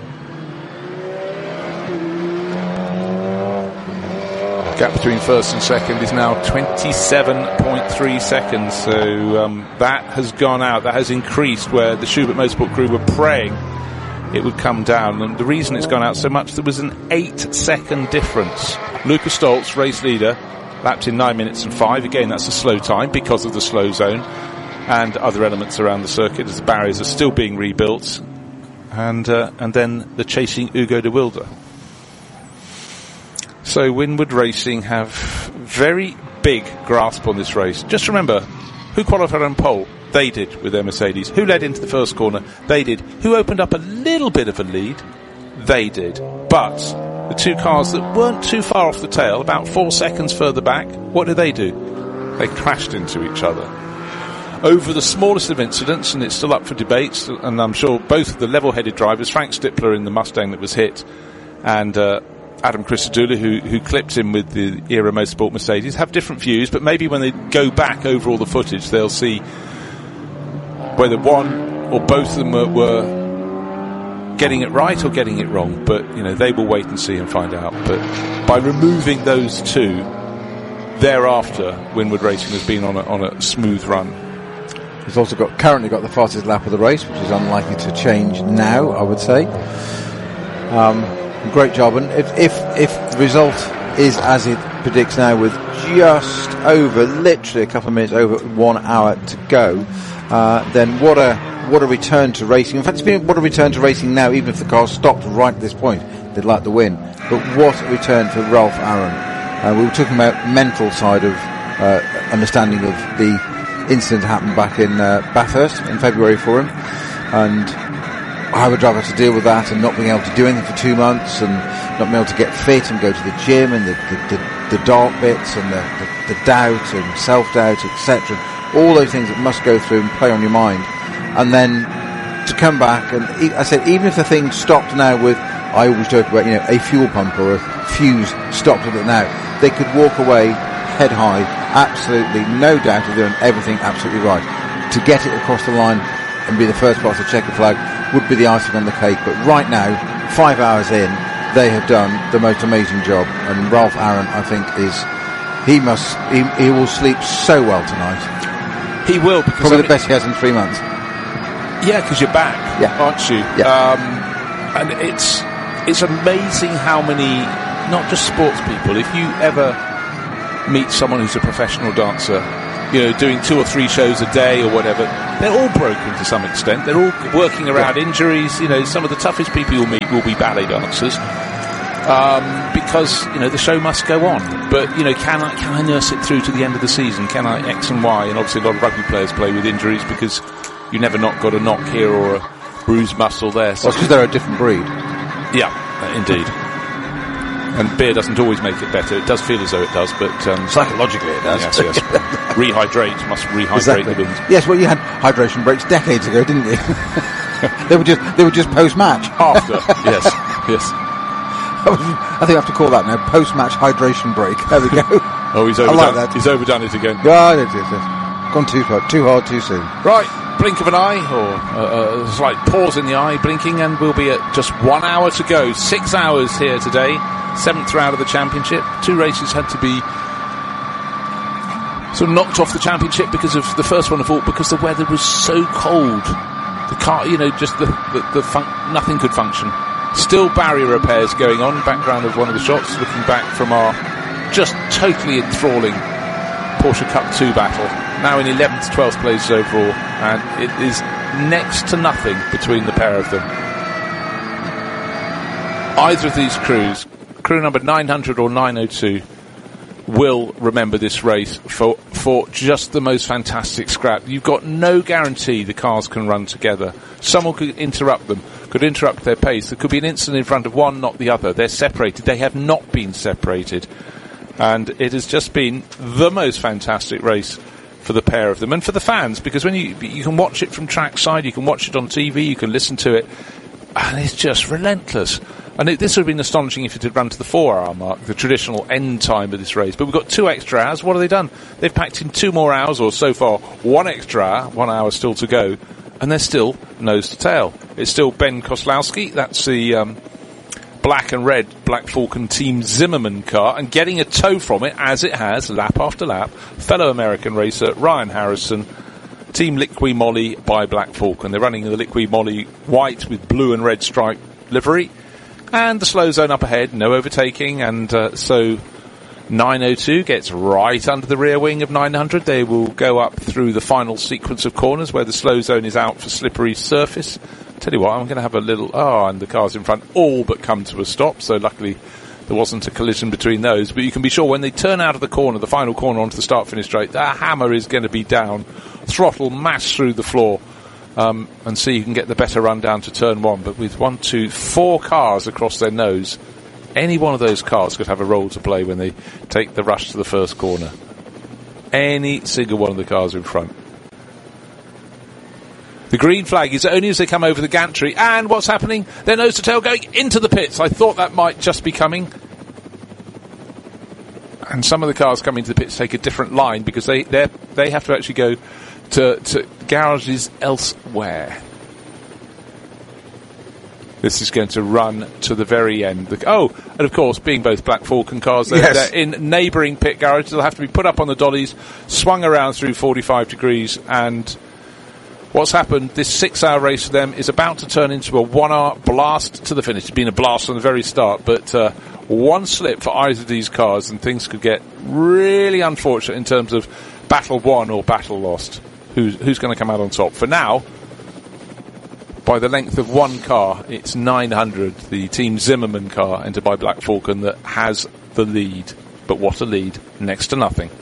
Gap between first and second is now twenty-seven point three seconds. So um, that has gone out. That has increased, where the Schubert Motorsport crew were praying it would come down, and the reason it's gone out so much, there was an eight second difference. Lukas Stolz, race leader, lapped in nine minutes and five. Again, that's a slow time because of the slow zone and other elements around the circuit as the barriers are still being rebuilt. And uh, and then the chasing Ugo de Wilde. So Winward Racing have very big grasp on this race. Just remember, who qualified on pole? They did with their Mercedes. Who led into the first corner? They did. Who opened up a little bit of a lead? They did. But the two cars that weren't too far off the tail, about four seconds further back, what did they do? They crashed into each other. Over the smallest of incidents, and it's still up for debate, and I'm sure both of the level-headed drivers, Frank Stippler in the Mustang that was hit, and uh, Adam Christodoulou, who, who clipped him with the Era Motorsport Mercedes, have different views, but maybe when they go back over all the footage, they'll see whether one or both of them were, were getting it right or getting it wrong. But, you know, they will wait and see and find out. But by removing those two, thereafter, Winward Racing has been on a, on a smooth run. He's also got currently got the fastest lap of the race, which is unlikely to change now, I would say. Um, great job. And if, if, if the result is as it predicts now, with just over, literally a couple of minutes over one hour to go, Uh, then what a what a return to racing. In fact, it's been what a return to racing now, even if the car stopped right at this point. They'd like the win. But what a return for Ralph Aaron. Uh, we were talking about mental side of uh, understanding of the incident that happened back in uh, Bathurst in February for him. And how a driver to deal with that and not being able to do anything for two months and not being able to get fit and go to the gym and the, the, the, the dark bits and the, the, the doubt and self-doubt, et cetera. All those things that must go through and play on your mind. And then to come back, and e- I said, even if the thing stopped now with, I always joke about, you know, a fuel pump or a fuse stopped with it now, they could walk away head high, absolutely no doubt of doing everything absolutely right. To get it across the line and be the first class to check the flag would be the icing on the cake. But right now, five hours in, they have done the most amazing job. And Ralph Aaron, I think, is, he must, he, he will sleep so well tonight. He will, because probably I mean, the best he has in three months. Yeah, because you're back, yeah. aren't you? Yeah. Um, and it's it's amazing how many, not just sports people, if you ever meet someone who's a professional dancer, you know, doing two or three shows a day or whatever, they're all broken to some extent. They're all working around yeah. injuries. You know, some of the toughest people you'll meet will be ballet dancers. Um, because, you know, the show must go on. But, you know, can I, can I nurse it through to the end of the season? Can I X and Y? And obviously a lot of rugby players play with injuries because you never not got a knock here or a bruised muscle there. So well, because they're a different breed. Yeah, uh, indeed. And beer doesn't always make it better. It does feel as though it does, but... Um, psychologically it does. Yes, yes. Rehydrate, must rehydrate exactly. the bins. Yes, well, you had hydration breaks decades ago, didn't you? they were just they were just post-match. After, yes, yes. I think I have to call that now, post-match hydration break. There we go. Oh, he's overdone, like that. He's overdone it again. Yeah, it is, it is. Gone too far, too hard, too soon. Right, blink of an eye, or uh, a slight pause in the eye, blinking, and we'll be at just one hour to go. Six hours here today, seventh round of the championship. Two races had to be sort of knocked off the championship because of the first one of all, because the weather was so cold. The car, you know, just the, the, the fun- nothing could function. Still barrier repairs going on. Background of one of the shots, looking back from our just totally enthralling Porsche Cup two battle. Now in eleventh, twelfth place overall, and it is next to nothing between the pair of them. Either of these crews, crew number nine hundred or nine oh two, will remember this race for for just the most fantastic scrap. You've got no guarantee the cars can run together. Someone could interrupt them, could interrupt their pace. There could be an incident in front of one, not the other. They're separated. They have not been separated. And it has just been the most fantastic race for the pair of them and for the fans, because when you you can watch it from trackside, you can watch it on T V, you can listen to it, and it's just relentless. And it, this would have been astonishing if it had run to the four-hour mark, the traditional end time of this race. But we've got two extra hours. What have they done? They've packed in two more hours, or so far, one extra hour, one hour still to go, and they're still nose to tail. It's still Ben Koslowski, that's the um, black and red Black Falcon Team Zimmerman car, and getting a tow from it, as it has, lap after lap, fellow American racer Ryan Harrison, Team Liqui Moly by Black Falcon. They're running the Liqui Moly white with blue and red stripe livery. And the slow zone up ahead, no overtaking, and uh, so nine oh two gets right under the rear wing of nine hundred. They will go up through the final sequence of corners where the slow zone is out for slippery surface. Tell you what, I'm going to have a little... Oh, and the cars in front all but come to a stop, so luckily there wasn't a collision between those. But you can be sure when they turn out of the corner, the final corner onto the start-finish straight, the hammer is going to be down, throttle mashed through the floor. Um, and see you can get the better run down to turn one. But with one, two, four cars across their nose, any one of those cars could have a role to play when they take the rush to the first corner. Any single one of the cars in front. The green flag is only as they come over the gantry. And what's happening? They're nose to tail going into the pits. I thought that might just be coming. And some of the cars coming to the pits take a different line because they they have to actually go To, to garages elsewhere. This is going to run to the very end. The, oh, and of course, being both Black Falcon cars, they're, yes. they're in neighbouring pit garages. They'll have to be put up on the dollies, swung around through forty-five degrees, and what's happened, this six-hour race for them is about to turn into a one-hour blast to the finish. It's been a blast from the very start, but uh, one slip for either of these cars and things could get really unfortunate in terms of battle won or battle lost. Who's, who's going to come out on top? For now, by the length of one car, it's nine hundred, the Team Zimmerman car, entered by Black Falcon, that has the lead. But what a lead. Next to nothing.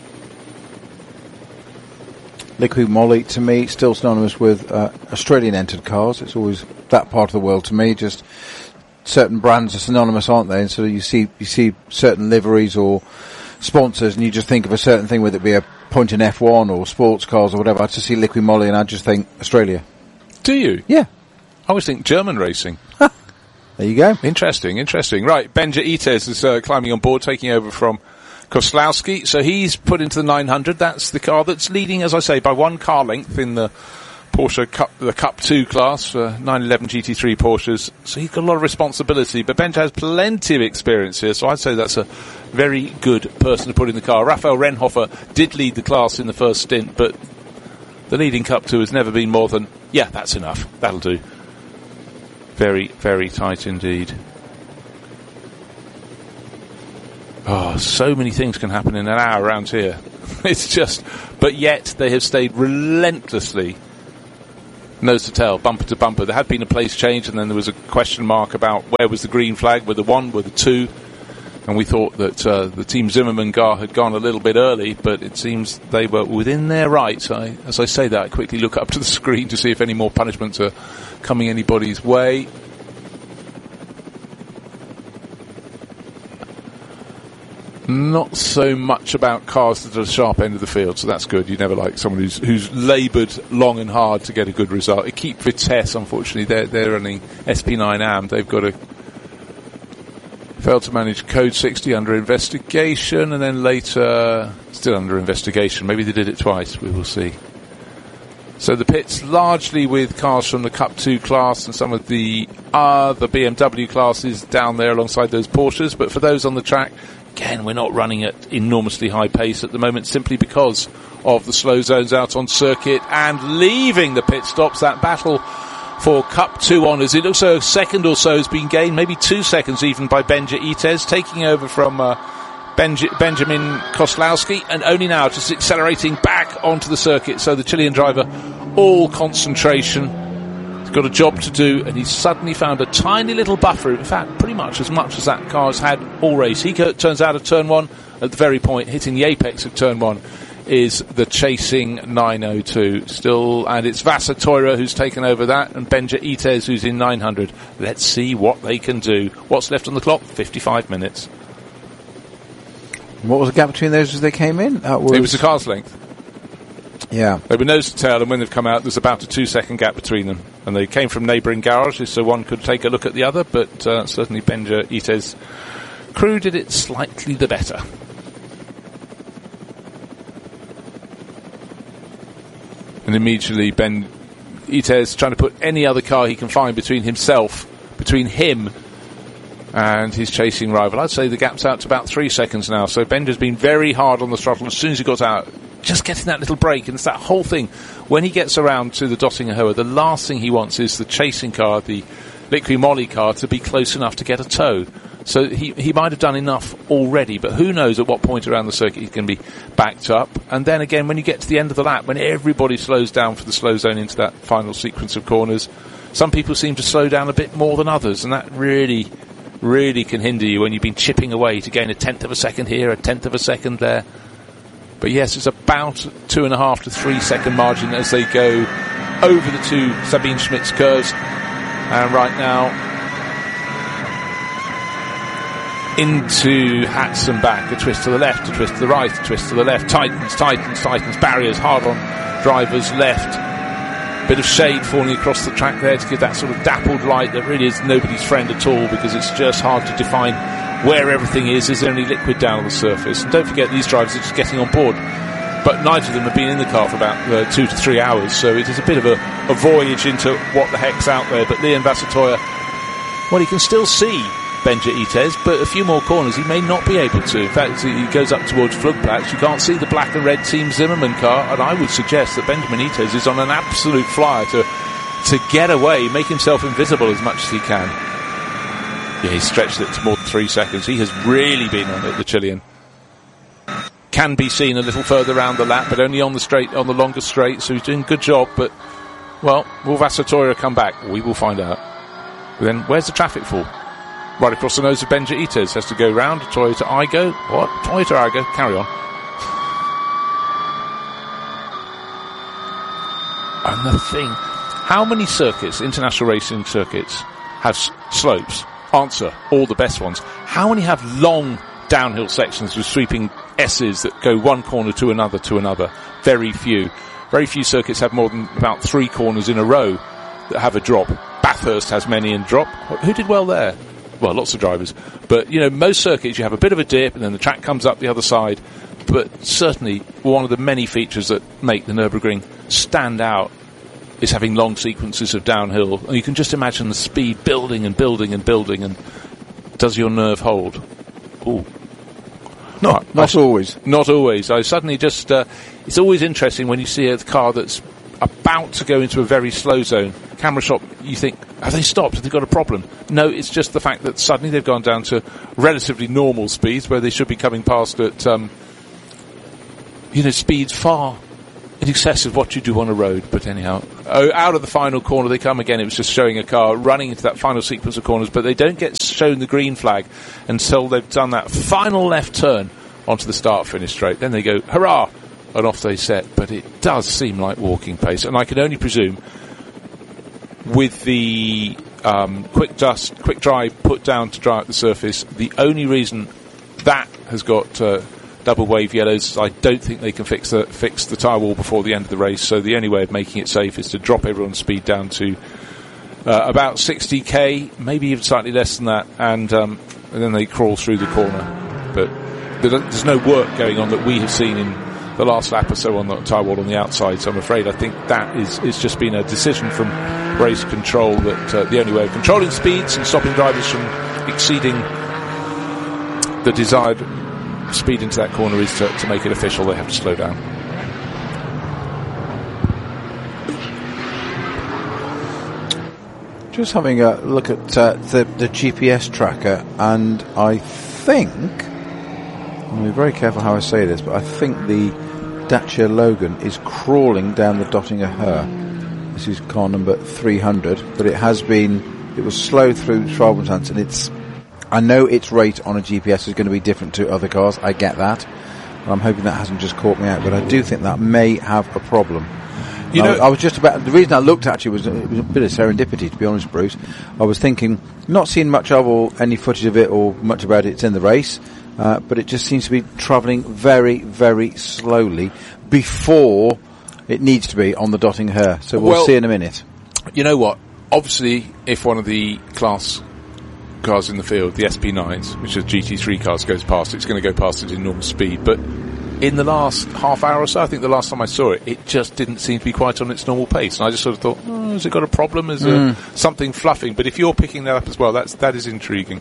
Liqui Moly, to me, still synonymous with uh, Australian-entered cars. It's always that part of the world to me. Just certain brands are synonymous, aren't they? And so you see you see certain liveries or sponsors, and you just think of a certain thing, whether it be a point in F one or sports cars or whatever. I just see Liqui Moly and I just think Australia. Do you? Yeah. I always think German racing. There you go. Interesting, interesting. Right, Benja Ites is uh, climbing on board, taking over from Koslowski. So he's put into the nine hundred. That's the car that's leading, as I say, by one car length in the Porsche Cup, the Cup two class for nine eleven G T three Porsches. So he's got a lot of responsibility, but Benja has plenty of experience here, so I'd say that's a very good person to put in the car. Raphael Renhofer did lead the class in the first stint, but the leading Cup two has never been more than, yeah, that's enough. That'll do. Very, very tight indeed. Oh, so many things can happen in an hour around here. It's just, but yet they have stayed relentlessly nose to tail, bumper to bumper. There had been a place change, and then there was a question mark about where was the green flag, were the one, were the two, and we thought that uh, the Team Zimmermann car had gone a little bit early, but it seems they were within their rights. I, as I say that, I quickly look up to the screen to see if any more punishments are coming anybody's way. Not so much about cars that are at the sharp end of the field, so that's good. You never like someone who's who's laboured long and hard to get a good result. Equipe Vitesse, unfortunately, they're, they're running S P nine A M. They've got a failed to manage Code sixty under investigation, and then later still under investigation. Maybe they did it twice. We will see. So the pits largely with cars from the Cup two class and some of the other B M W classes down there alongside those Porsches. But for those on the track, again, we're not running at enormously high pace at the moment simply because of the slow zones out on circuit and leaving the pit stops. That battle for Cup two honours. It looks like a second or so has been gained, maybe two seconds even, by Benja-Itez, taking over from uh, Benj- Benjamin Koslowski, and only now just accelerating back onto the circuit. So the Chilean driver, all concentration. He's got a job to do, and he's suddenly found a tiny little buffer. In fact, pretty much as much as that car's had all race. He turns out of turn one at the very point, hitting the apex of turn one, is the chasing nine oh two. Still, and it's Vasa Teura who's taken over that, and Benja-Itez who's in nine hundred. Let's see what they can do. What's left on the clock? fifty-five minutes. What was the gap between those as they came in? That was it was a car's length. Yeah. They were nose to tail, and when they've come out, there's about a two-second gap between them. And they came from neighbouring garages, so one could take a look at the other, but uh, certainly Benja-Itez crew did it slightly the better. And immediately Ben-Itez trying to put any other car he can find between himself, between him and his chasing rival. I'd say the gap's out to about three seconds now, so Benja's been very hard on the throttle as soon as he got out. Just getting that little break, and it's that whole thing. When he gets around to the Döttinger Höhe, the last thing he wants is the chasing car, the Liqui Moly car, to be close enough to get a tow. So he he might have done enough already, but who knows at what point around the circuit he can be backed up. And then again, when you get to the end of the lap, when everybody slows down for the slow zone into that final sequence of corners, some people seem to slow down a bit more than others, and that really, really can hinder you when you've been chipping away to gain a tenth of a second here, a tenth of a second there. But yes, it's about two and a half to three second margin as they go over the two Sabine Schmitz curves. And right now, into Hatz and back, a twist to the left, a twist to the right, a twist to the left, tightens, tightens, tightens, barriers hard on drivers left. Bit of shade falling across the track there to give that sort of dappled light that really is nobody's friend at all, because it's just hard to define where everything is. Is there any liquid down on the surface? And don't forget, these drivers are just getting on board. But neither of them have been in the car for about uh, two to three hours, so it is a bit of a, a voyage into what the heck's out there. But Leon Vasa Teura, well, he can still see Benja-Itez, but a few more corners he may not be able to. In fact, he goes up towards Flugplatz. You can't see the black and red Team Zimmermann car, and I would suggest that Benjamin-Itez is on an absolute flyer to to get away, make himself invisible as much as he can. Yeah, he's stretched it to more than three seconds. He has really been on it, the Chilean. Can be seen a little further around the lap, but only on the straight, on the longer straight, so he's doing a good job. But, well, will Vasa Teura come back? We will find out. But then, where's the traffic for? Right across the nose of Benja-Itez. Has to go round. Toyota Aygo. What? Toyota Aygo. Carry on. And the thing, how many circuits, international racing circuits, have s- slopes? Answer, all the best ones. How many have long downhill sections with sweeping S's that go one corner to another to another? Very few. Very few circuits have more than about three corners in a row that have a drop. Bathurst has many in drop. Who did well there? Well, lots of drivers. But, you know, most circuits you have a bit of a dip and then the track comes up the other side. But certainly one of the many features that make the Nürburgring stand out is having long sequences of downhill. And you can just imagine the speed building and building and building. And does your nerve hold? Ooh. Not, I, not I, always. Not always. I suddenly just... Uh, it's always interesting when you see a car that's about about to go into a very slow zone. Camera shot, you think, have they stopped? Have they got a problem? No, it's just the fact that suddenly they've gone down to relatively normal speeds where they should be coming past at, um, you know, speeds far in excess of what you do on a road. But anyhow, oh, out of the final corner they come again. It was just showing a car running into that final sequence of corners, but they don't get shown the green flag until they've done that final left turn onto the start-finish straight. Then they go, hurrah, and off they set. But it does seem like walking pace, and I can only presume with the um, quick dust, quick dry put down to dry out the surface, the only reason that has got uh, double wave yellows, I don't think they can fix the fix the tyre wall before the end of the race. So the only way of making it safe is to drop everyone's speed down to uh, about sixty k, maybe even slightly less than that, and, um, and then they crawl through the corner. But there's no work going on that we have seen in the last lap or so on the tyre wall on the outside. So I'm afraid I think that is it's just been a decision from race control that uh, the only way of controlling speeds and stopping drivers from exceeding the desired speed into that corner is to, to make it official. They have to slow down. Just having a look at uh, the, the G P S tracker, and I think, I'll be very careful how I say this, but I think the Dacia Logan is crawling down the Dottinger Her. This is car number three hundred, but it has been, it was slow through Schwalbentanz, and it's, I know its rate on a G P S is going to be different to other cars, I get that, and I'm hoping that hasn't just caught me out, but I do think that may have a problem. You know, I, I was just about, the reason I looked actually was, it was a bit of serendipity, to be honest, Bruce. I was thinking, not seeing much of or any footage of it or much about it, it's in the race, uh, but it just seems to be travelling very, very slowly before it needs to be on the Dottinger Her. So we'll, well see in a minute. You know what? Obviously, if one of the class cars in the field, the S P nines, which are G T three cars, goes past, it's going to go past it in normal speed. But in the last half hour or so, I think the last time I saw it, it just didn't seem to be quite on its normal pace. And I just sort of thought, oh, has it got a problem? Is mm. there something fluffing? But if you're picking that up as well, that's, that is intriguing.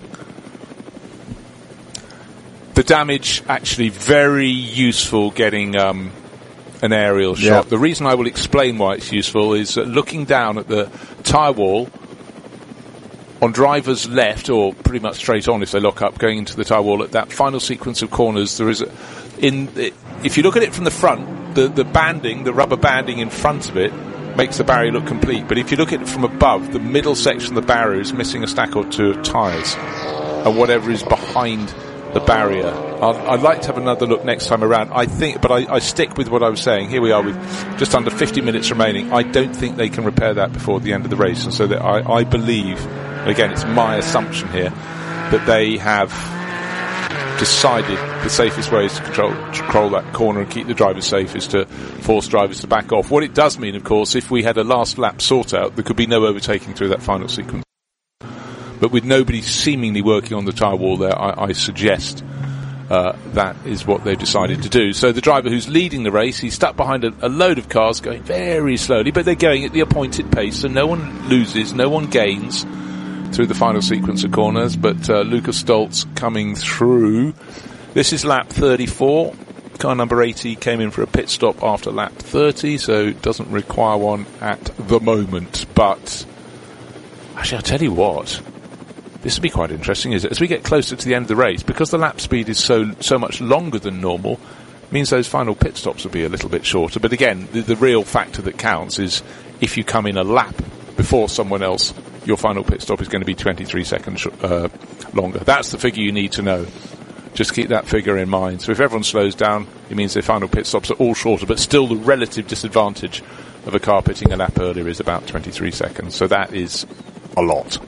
The damage, actually very useful getting um, an aerial shot. Yeah. The reason I will explain why it's useful is that looking down at the tyre wall, on driver's left, or pretty much straight on if they lock up, going into the tyre wall at that final sequence of corners, there is a, in if you look at it from the front, the, the banding, the rubber banding in front of it makes the barrier look complete. But if you look at it from above, the middle section of the barrier is missing a stack or two of tyres, and whatever is behind the barrier. I'd, I'd like to have another look next time around. I think, but I, I stick with what I was saying. Here we are with just under fifty minutes remaining. I don't think they can repair that before the end of the race, and so that I, I believe, again, it's my assumption here, that they have decided the safest way is to control, control that corner and keep the drivers safe is to force drivers to back off. What it does mean, of course, if we had a last lap sort out, there could be no overtaking through that final sequence. But with nobody seemingly working on the tyre wall there, I, I suggest uh, that is what they've decided to do. So the driver who's leading the race, he's stuck behind a, a load of cars going very slowly, but they're going at the appointed pace, so no one loses, no one gains through the final sequence of corners. But uh, Lucas Stoltz coming through. This is lap thirty-four. Car number eighty came in for a pit stop after lap thirty, so doesn't require one at the moment. But actually, I'll tell you what, this will be quite interesting, is it? As we get closer to the end of the race, because the lap speed is so so much longer than normal, means those final pit stops will be a little bit shorter. But again, the, the real factor that counts is if you come in a lap before someone else, your final pit stop is going to be twenty-three seconds uh, longer. That's the figure you need to know. Just keep that figure in mind. So if everyone slows down, it means their final pit stops are all shorter, but still the relative disadvantage of a car pitting a lap earlier is about twenty-three seconds. So that is a lot.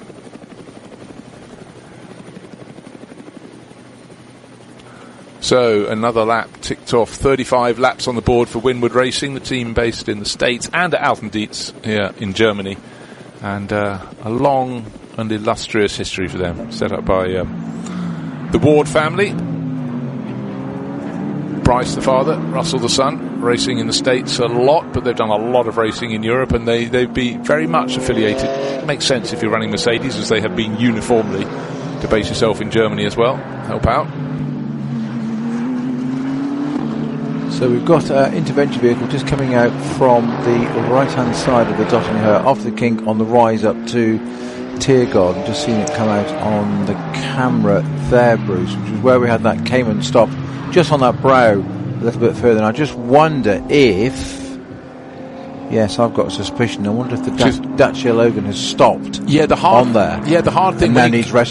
So another lap ticked off. thirty-five laps on the board for Winward Racing, the team based in the States and at Alten Dietz here in Germany. And uh, a long and illustrious history for them, set up by um, the Ward family. Bryce the father, Russell the son, racing in the States a lot, but they've done a lot of racing in Europe, and they, they'd be very much affiliated. It makes sense if you're running Mercedes, as they have been uniformly, to base yourself in Germany as well. Help out. So So we've got uh, intervention vehicle just coming out from the right-hand side of the Dotting Her off the Kink on the rise up to Tiergarten. I'm just seeing it come out on the camera there, Bruce, which is where we had that Cayman stop, just on that brow a little bit further. And I just wonder if... Yes, I've got a suspicion. I wonder if the da- Dacia Logan has stopped yeah, the hard, on there. Yeah, the hard thing... And now needs rescue.